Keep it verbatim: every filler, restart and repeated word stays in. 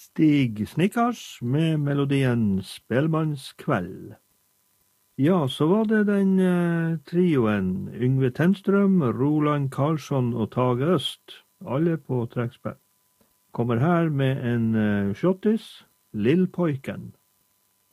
Stig Snickers med melodien Spellemannskveld. Ja, så var det den eh, trioen Yngve Tenstrøm, Roland Karlsson og Tage Øst, alle på trekkspill. Kommer her med en eh, shottis, Lillpojken.